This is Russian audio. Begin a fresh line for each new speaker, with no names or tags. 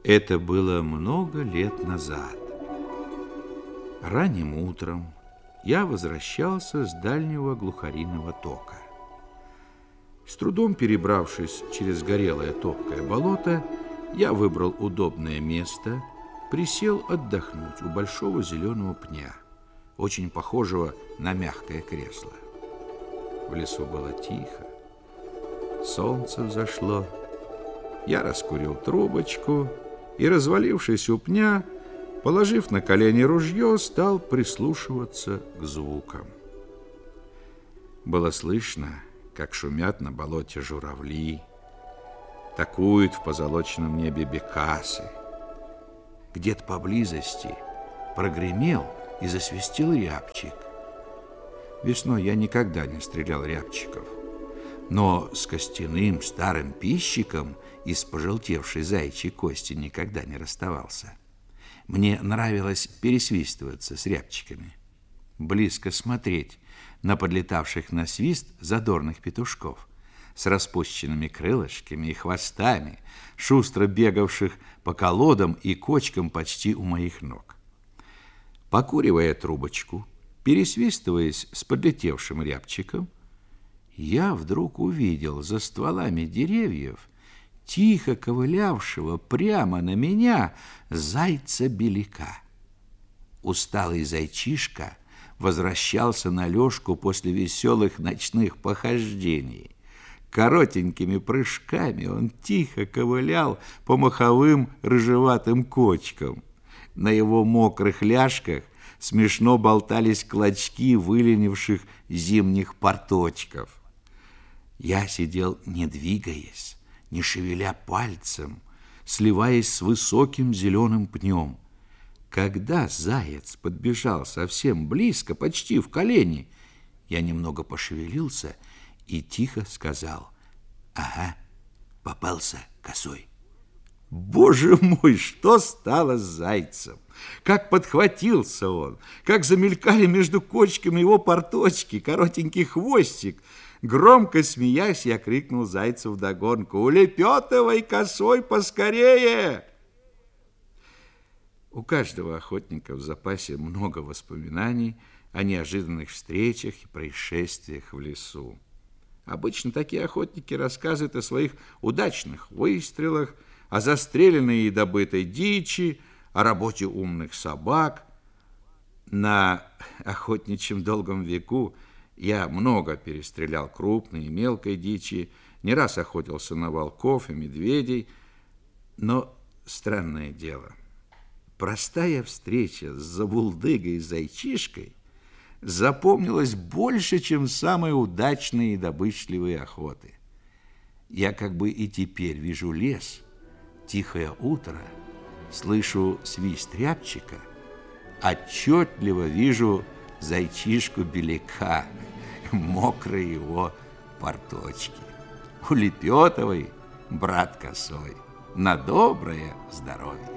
Это было много лет назад. Ранним утром я возвращался с дальнего глухариного тока. С трудом перебравшись через горелое топкое болото, я выбрал удобное место, присел отдохнуть у большого зеленого пня, очень похожего на мягкое кресло. В лесу было тихо, солнце взошло. Я раскурил трубочку и, развалившись у пня, положив на колени ружье, стал прислушиваться к звукам. Было слышно, как шумят на болоте журавли, такуют в позолоченном небе бекасы. Где-то поблизости прогремел и засвистел рябчик. Весной я никогда не стрелял рябчиков, но с костяным старым пищиком из пожелтевшей заячьей кости никогда не расставался. Мне нравилось пересвистываться с рябчиками, близко смотреть на подлетавших на свист задорных петушков с распущенными крылышками и хвостами, шустро бегавших по колодам и кочкам почти у моих ног. Покуривая трубочку, пересвистываясь с подлетевшим рябчиком, я вдруг увидел за стволами деревьев тихо ковылявшего прямо на меня зайца-беляка. Усталый зайчишка возвращался на лёжку после веселых ночных похождений. Коротенькими прыжками он тихо ковылял по моховым рыжеватым кочкам. На его мокрых ляжках смешно болтались клочки выленивших зимних порточков. Я сидел, не двигаясь, не шевеля пальцем, сливаясь с высоким зеленым пнем. Когда заяц подбежал совсем близко, почти в колени, я немного пошевелился и тихо сказал: «Ага, попался косой». Боже мой, что стало с зайцем! Как подхватился он, как замелькали между кочками его порточки, коротенький хвостик. Громко смеясь, я крикнул зайцу вдогонку: «Улепетывай, косой, поскорее!» У каждого охотника в запасе много воспоминаний о неожиданных встречах и происшествиях в лесу. Обычно такие охотники рассказывают о своих удачных выстрелах, о застреленной и добытой дичи, о работе умных собак. На охотничьем долгом веку я много перестрелял крупной и мелкой дичи, не раз охотился на волков и медведей, но странное дело, простая встреча с забулдыгой-зайчишкой запомнилась больше, чем самые удачные и добычливые охоты. Я как бы и теперь вижу лес, тихое утро, слышу свист рябчика, отчетливо вижу зайчишку-беляка, мокрые его порточки. Улепетывай, брат косой, на доброе здоровье.